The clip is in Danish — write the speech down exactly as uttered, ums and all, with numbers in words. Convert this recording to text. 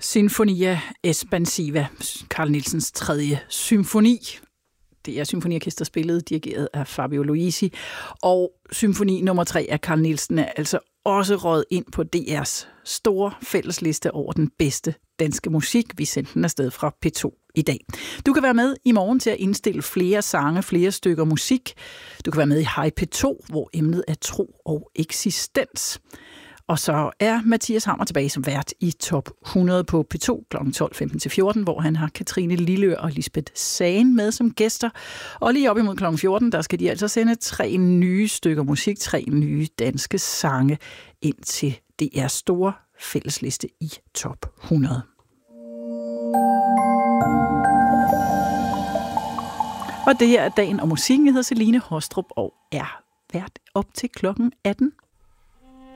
Sinfonia Espansiva, Carl Nielsens tredje symfoni. Det er symfoniorkester spillet, dirigeret af Fabio Luisi. Og symfoni nummer tre af Carl Nielsen er altså også røget ind på D R's store fællesliste over den bedste danske musik. Vi sendte den afsted fra P to i dag. Du kan være med i morgen til at indstille flere sange, flere stykker musik. Du kan være med i Hej P to, hvor emnet er tro og eksistens. Og så er Mathias Hammer tilbage som vært i Top hundrede på P to klokken tolv femten til fjorten, hvor han har Katrine Lilleør og Lisbeth Sagen med som gæster. Og lige op imod klokken fjorten, der skal de altså sende tre nye stykker musik, tre nye danske sange ind til D R's store fællesliste i Top hundrede. Og det her er Dagen og musikken. Jeg hedder Celine Hostrup og er vært op til klokken atten.